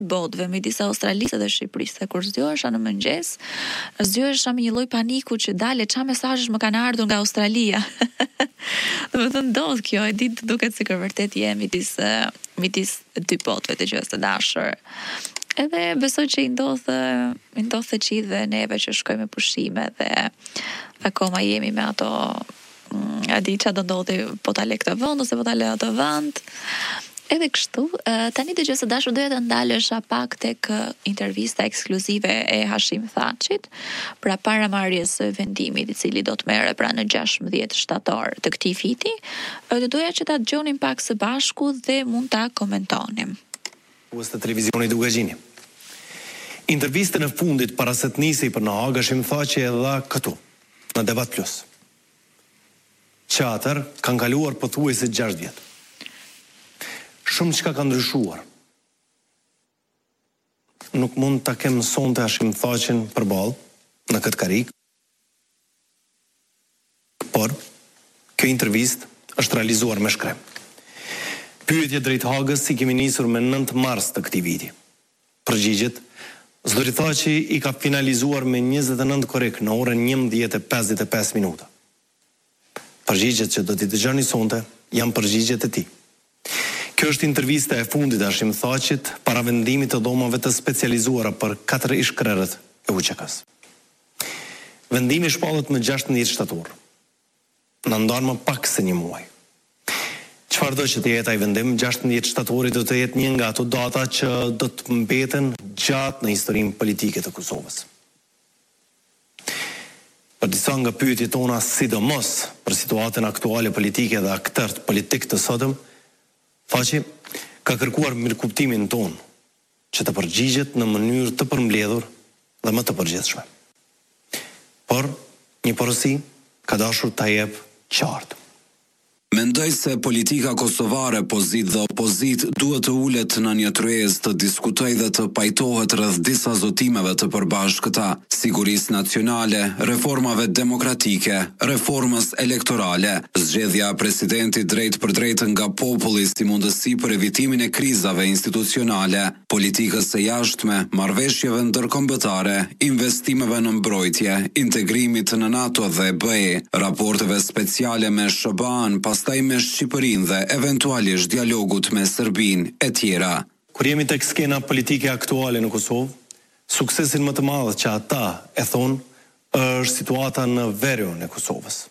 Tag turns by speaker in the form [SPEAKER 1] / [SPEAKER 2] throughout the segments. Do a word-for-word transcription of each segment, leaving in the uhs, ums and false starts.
[SPEAKER 1] botëve midis Australisë dhe Shqipërisë. Kur zgjohesha në mëngjes, zgjohesha me një lloj paniku që dale çfarë mesazhesh më kanë ardhur nga Australia. Do të thënë ndodh kjo, e ditë duket sikur vërtet je midis midis dy botëve të gjuhës së dashur. Edhe besoj që i ndodh i ndodh të gjithë dhe neve që shkojmë me pushime dhe akoma jemi me ato a di çfarë do ndodhi po ta le këtë vend ose po ta le atë vend. Edhe kështu, tani të gjësë dashur doja të ndalesha pak tek intervista ekskluzive e Hashim Thachit, pra para marrjes së vendimit i cili do të merre pra në gjashtëdhjetë shtator të këtij viti, do doja që ta dëgjonim pak së bashku dhe mund ta komentonim.
[SPEAKER 2] Të televizionit duke gjini. Intervistën e fundit para se të nisej për në Hagë, Hashim Thaçi e dha këtu, në Debat Plus. Që atër kanë kaluar pothuajse gjashtë vjet. Shumë çka ka ndryshuar. Nuk mund ta kem sonte Hashim Thaçin përballë në këtë karik. Por kjo intervistë është realizuar me shkrem. Pyetje drejt Hagës si kemi nisur me nëntë mars të këtij viti. Përgjigjet Zoti Thaçi i ka finalizuar me njëzet e nëntë korrekt në orën njëmbëdhjetë e pesëdhjetë e pesë minuta. Përgjigjet që do t'i dëgjoni sonte janë përgjigjet e tij. Kjo është intervista e fundit e Hashim Thachit para vendimit të dhomave të specializuara për katër ish-krerët e U Q K-s. Vendimi shpallet më gjashtëdhjetë shtator. Në ndan më pak se një muaj. Çfarë do që të jetë ai vendim, gjashtëdhjetë shtatori do të jetë një nga ato data që do të mbeten gjatë në historinë politike të Kosovës. Për disa nga pyetjet tona, sidomos për situatën aktuale politike dhe aktert politik të sotëm, Thaçi ka kërkuar mirëkuptimin ton që të përgjigjet në mënyrë të përmbledhur dhe më të përgjithshme. Por një porosi ka dashur ta jep qartë.
[SPEAKER 3] Mendoj se politika kosovare, pozit dhe opozit, duhet të ulet në një tryezë të diskutoj dhe të pajtohet rreth disa zotimeve të përbashkëta, sigurisë nacionale, reformave demokratike, reformës elektorale, zgjedhja presidentit drejt për drejt nga populli si mundësi për evitimin e krizave institucionale, politikës së jashtme, marrëveshjeve ndërkombëtare, investimeve në mbrojtje, integrimit në NATO dhe B E, raporteve speciale me S B A-n, pastaj me Shqipërinë dhe eventualisht dialogut me Serbinë e tjera.
[SPEAKER 2] Kur jemi tek skena politike aktuale në Kosovë, suksesin më të madh që ata e thonë është situata në veriun e Kosovës.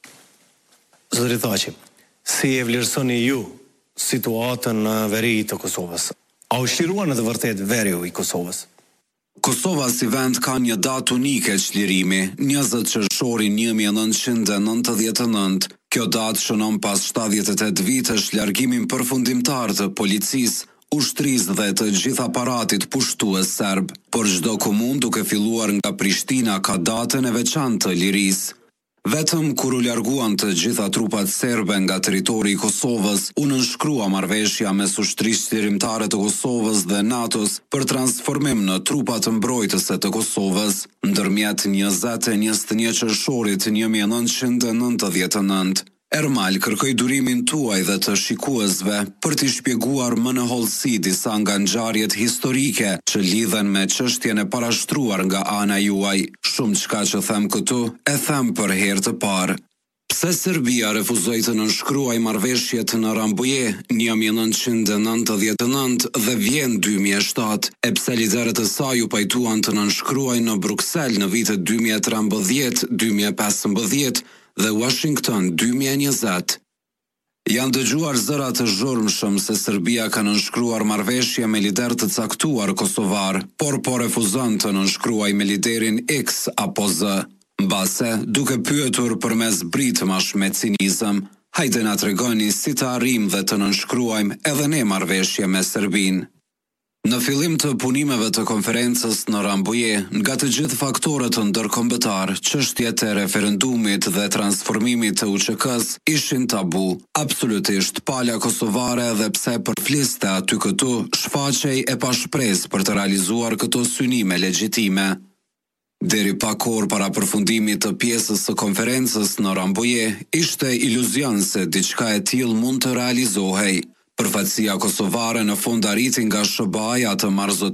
[SPEAKER 2] Zoti Thaçi, si e vlerësoni ju situatën në veri të Kosovës? A u shliruan në të vërtet veriu i Kosovës?
[SPEAKER 3] Kosova si vend ka një datë unike çlirimi, njëzet qershori një mijë e nëntëqind e nëntëdhjetë e nëntë. Kjo datë shënon pas shtatëdhjetë e tetë vitesh largimin përfundimtar të policisë, ushtrisë dhe të gjithë aparatit pushtues serb, por çdo komunë duke filluar nga Prishtina ka datën e veçantë të lirisë. Vetëm kur u larguan të gjitha trupat serbe nga territori i Kosovës, u nënshkrua marrëveshja mes ushtrisë qlirimtare të Kosovës dhe NATO-s për transformim në trupat mbrojtëse të Kosovës, ndërmjet njëzet e njëzet e një qershorit një mijë e nëntëqind e nëntëdhjetë e nëntë. Ermal kërkoi durimin tuaj dhe të shikuesve për t'i shpjeguar më në hollësi disa nga ngjarjet historike që lidhen me çështjen e parashtruar nga ana juaj. Shumë çka që them këtu, e them për herë të parë. Pse Serbia refuzoi të nënshkruaj marrëveshjet në Rambuje një mijë e nëntëqind e nëntëdhjetë e nëntë dhe vjen dy mijë e shtatë, e pse liderët e saj u pajtuan të nënshkruajnë në Bruksel në vitet dy mijë e trembëdhjetë, dy mijë e pesëmbëdhjetë dhe Washington dy mijë e njëzet. Janë dëgjuar zëra të zhurmshëm se Serbia ka nënshkruar marrëveshje me lider të caktuar kosovar, por po refuzon të nënshkruaj me liderin X apo Z. Mbase, duke pyetur përmes britmash me cinizëm, hajde na tregoni si të arrijmë dhe të nënshkruajmë edhe ne marrëveshje me Serbinë. Në fillim të punimeve të konferencës në Rambuje, nga të gjithë faktorët ndërkombëtar, çështjet e referendumit dhe transformimit të U Q K-s ishin tabu. Absolutisht pala kosovare dhe pse përfliste aty këtu, shfaqej e pa shpresë për të realizuar këto synime legjitime. Deri pak orë para përfundimit të pjesës së konferencës në Rambuje, ishte iluzion se diçka e tillë mund të realizohej. Përfaqësia kosovare në fund arriti nga S B A-ja të marrëzotuar